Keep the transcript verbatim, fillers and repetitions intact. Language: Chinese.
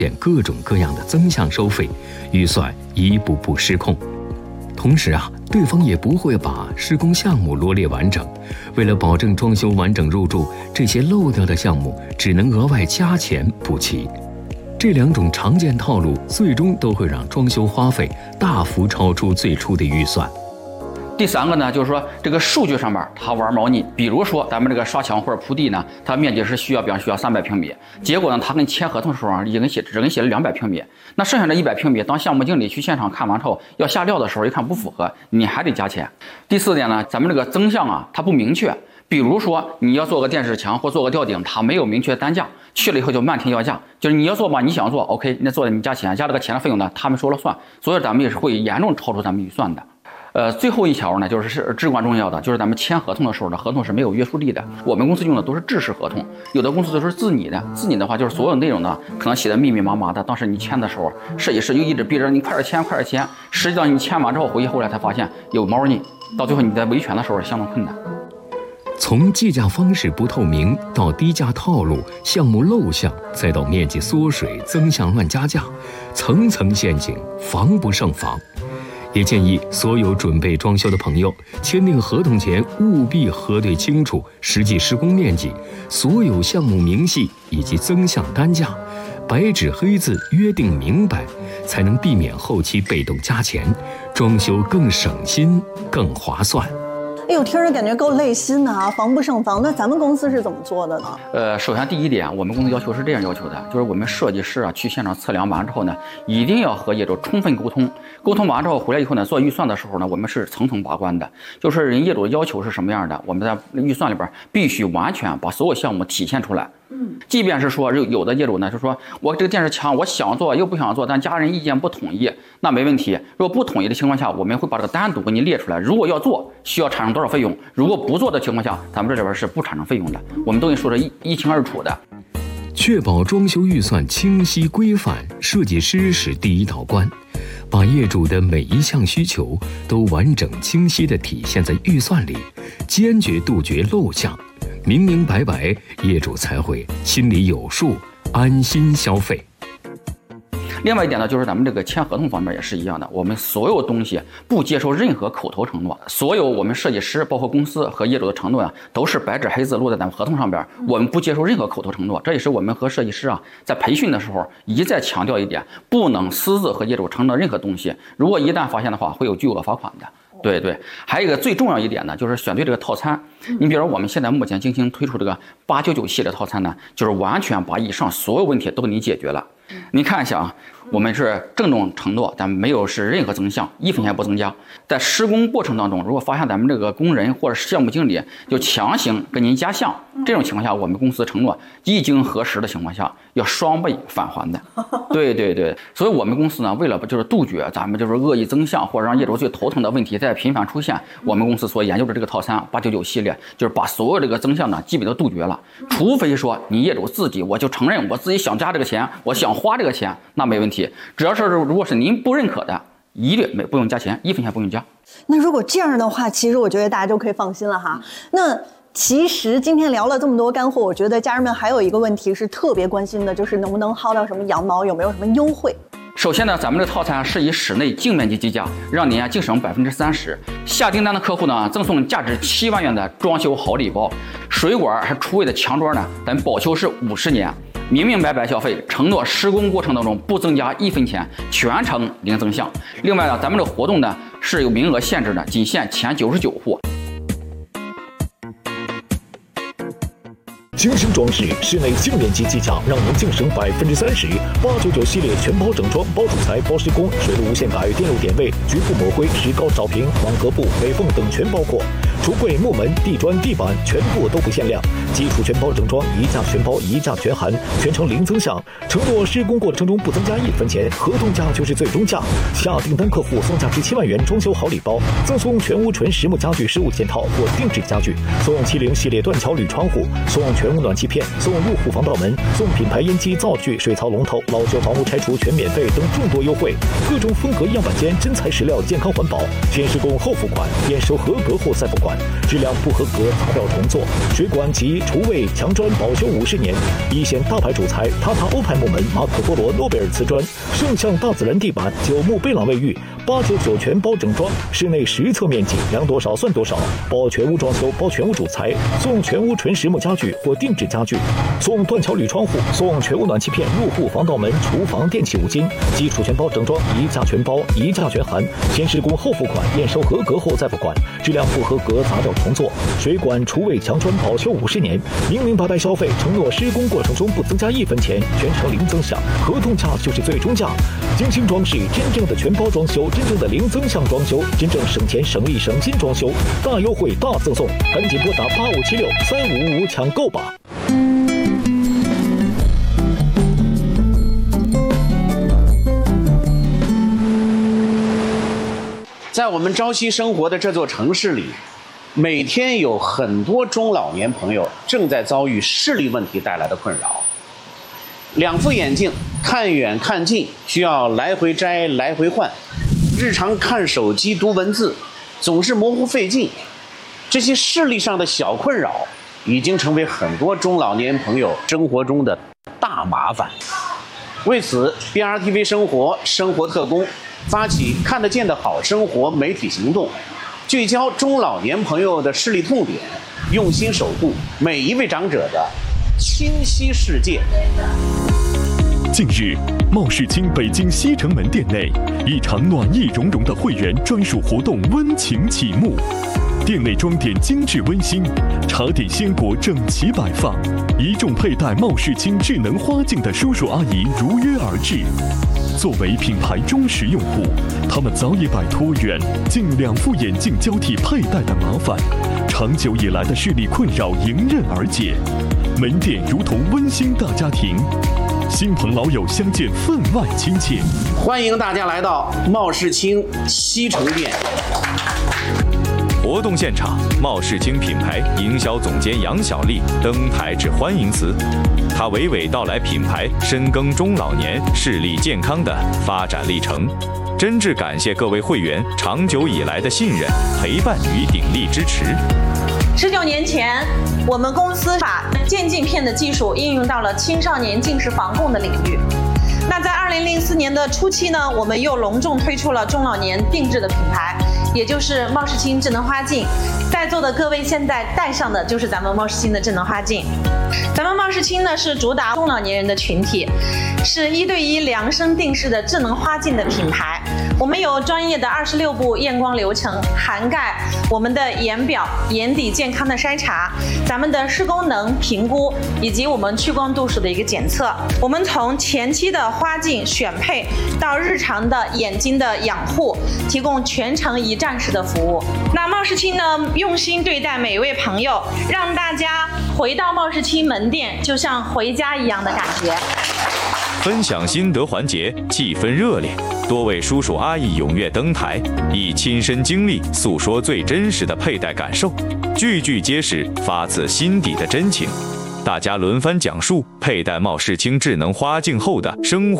现各种各样的增项收费，预算一步步失控。同时啊，对方也不会把施工项目罗列完整，为了保证装修完整入住，这些漏掉的项目只能额外加钱补齐。这两种常见套路最终都会让装修花费大幅超出最初的预算。 第三个呢，就是说这个数据上面它玩猫腻，比如说咱们这个刷墙或者铺地呢，它面积是需要，比方需要三百平米，结果呢，他跟签合同的时候啊，已经写只跟写了两百平米，那剩下的一百平米，当项目经理去现场看完之后要下料的时候，一看不符合，你还得加钱。第四点呢，咱们这个增项啊，它不明确，比如说你要做个电视墙或做个吊顶，它没有明确单价，去了以后就漫天要价，就是你要做吧，你想做 OK， 那做的你加钱，加这个钱的费用呢，他们说了算，所以咱们也是会严重超出咱们预算的。呃，最后一条呢，就是是至关重要的，就是咱们签合同的时候呢，合同是没有约束力的。我们公司用的都是制式合同，有的公司就是自拟的。自拟的话，就是所有内容呢，可能写的密密麻麻的。当时你签的时候，设计师就一直逼着你快点签，快点签。实际上你签完之后，回去后来才发现有猫腻，到最后你在维权的时候相当困难。 从计价方式不透明到低价套路、项目漏项，再到面积缩水、增项乱加价，层层陷阱，防不胜防。也建议所有准备装修的朋友，签订合同前务必核对清楚实际施工面积、所有项目明细以及增项单价，白纸黑字约定明白，才能避免后期被动加钱，装修更省心、更划算。 哎呦，听着感觉够累心的啊，防不胜防。那咱们公司是怎么做的呢？ 呃，首先第一点，我们公司要求是这样要求的，就是我们设计师啊去现场测量完之后呢，一定要和业主充分沟通，沟通完之后回来以后呢，做预算的时候呢，我们是层层把关的，就是人业主的要求是什么样的，我们在预算里边必须完全把所有项目体现出来。嗯，即便是说有的业主呢，就说我这个电视墙我想做又不想做，但家人意见不统一，那没问题。如果不统一的情况下，我们会把这个单独给你列出来。如果要做，需要产生多少费用；如果不做的情况下，咱们这里边是不产生费用的。我们都给你说的一一清二楚的。 确保装修预算清晰规范，设计师是第一道关，把业主的每一项需求都完整清晰地体现在预算里，坚决杜绝漏项。明明白白，业主才会心里有数，安心消费。 另外一点呢，就是咱们这个签合同方面也是一样的，我们所有东西不接受任何口头承诺，所有我们设计师包括公司和业主的承诺啊，都是白纸黑字落在咱们合同上边，我们不接受任何口头承诺。这也是我们和设计师啊在培训的时候一再强调一点，不能私自和业主承诺任何东西，如果一旦发现的话，会有巨额罚款的。对对，还有一个最重要一点呢，就是选对这个套餐。你比如说我们现在目前精心推出这个八九九系列套餐呢，就是完全把以上所有问题都给你解决了。你看一下啊，我们是郑重承诺，咱们没有是任何增项，一分钱不增加。在施工过程当中，如果发现咱们这个工人或者项目经理就强行跟您加项，这种情况下，我们公司承诺一经核实的情况下，要双倍返还的。对对对，所以我们公司呢，为了就是杜绝咱们就是恶意增项或者让业主最头疼的问题再频繁出现，我们公司所研究的这个套餐八九九系列，就是把所有这个增项呢基本都杜绝了。除非说你业主自己，我就承认我自己想加这个钱，我想花这个钱，那没问题。只要是如果是您不认可的，一律没不用加钱，一分钱不用加。 那如果这样的话，其实我觉得大家就可以放心了哈。那其实今天聊了这么多干货，我觉得家人们还有一个问题是特别关心的，就是能不能薅到什么羊毛，有没有什么优惠？ 首先呢，咱们这个套餐是以室内净面积计价，让您啊净省百分之三十。下订单的客户呢，赠送价值七万元的装修好礼包，水管还厨卫的墙桌呢，咱保修是五十年。明明白白消费，承诺施工过程当中不增加一分钱，全程零增项。另外呢，咱们这个活动呢是有名额限制的，仅限前九十九户。 精心装饰，室内净面积计价，让您净省百分之三十。八九九系列全包整装，包主材、包施工，水路无限改，电路点位，局部抹灰，石膏扫平，网格布、北缝等全包括。橱柜、木门、地砖、地板全部都不限量。基础全包整装，一价全包，一价全含，全程零增项。承诺施工过程中不增加一分钱，合同价就是最终价。下订单客户送价值七万元装修好礼包，赠送全屋纯实木家具十五件套或定制家具，送七零系列断桥铝窗户，送全屋暖气片，送入户防盗门，送品牌烟机、灶具、水槽龙头，老旧房屋拆除全免费等众多优惠。各种风格样板间，真材实料，健康环保。先施工后付款，验收合格后再付款。 管，质量不合格砸掉重做。水管及厨卫墙砖保修五十年。一线大牌主材塔塔欧派木门、马可波罗诺贝尔瓷砖，圣象大自然地板、九木贝朗卫浴，八九九全包整装。室内实测面积量多少算多少，包全屋装修，包全屋主材，送全屋纯实木家具或定制家具，送断桥铝窗户，送全屋暖气片、入户防盗门、厨房电器五金，基础全包整装，一价全包，一价全含，先施工后付款，验收合格后再付款，质量不合格砸掉重做。水管、厨卫、墙砖保修五十年，明明白白消费，承诺施工过程中不增加一分钱，全程零增项，合同价就是最终价。精心装饰，真正的全包装修，真正的零增项装修，真正省钱省力省心装修，大优惠大赠送，赶紧拨打八五七六三五五五抢购吧。 在我们朝夕生活的这座城市里，每天有很多中老年朋友正在遭遇视力问题带来的困扰。两副眼镜看远看近需要来回摘来回换，日常看手机读文字总是模糊费劲，这些视力上的小困扰已经成为很多中老年朋友生活中的大麻烦。为此 B R T V 生活生活特工发起看得见的好生活媒体行动，聚焦中老年朋友的视力痛点，用心守护每一位长者的清晰世界。 近日，茂世清北京西城门店内，一场暖意融融的会员专属活动温情启幕。店内装点精致温馨，茶点鲜果整齐摆放，一众佩戴茂世清智能花镜的叔叔阿姨如约而至。作为品牌忠实用户，他们早已摆脱远近两副眼镜交替佩戴的麻烦，长久以来的视力困扰迎刃而解。门店如同温馨大家庭，亲朋老友相见分外亲切。 欢迎大家来到茂世清西城店。 活动现场，茂世清品牌营销总监杨小丽登台致欢迎词，她娓娓道来品牌深耕中老年视力健康的发展历程，真挚感谢各位会员长久以来的信任、陪伴与鼎力支持。 十九年前，我们公司把渐镜片的技术应用到了青少年近视防控的领域。那在二零零四年的初期呢，我们又隆重推出了中老年定制的品牌，也就是茂世清智能花镜。在座的各位现在戴上的就是咱们茂世清的智能花镜。咱们茂世清呢是主打中老年人的群体，是一对一量身定制的智能花镜的品牌。我们有专业的二十六步验光流程，涵盖我们的眼表、眼底健康的筛查，咱们的视功能评估，以及我们屈光度数的一个检测。我们从前期的花镜选配到日常的眼睛的养护，提供全程一站式的服务。那茂世清呢，用心对待每一位朋友，让大家回到茂世清门店就像回家一样的感觉。 分享心得环节气氛热烈，多位叔叔阿姨踊跃登台，以亲身经历诉说最真实的佩戴感受，句句皆是发自心底的真情。大家轮番讲述佩戴茂世清智能花镜后的生活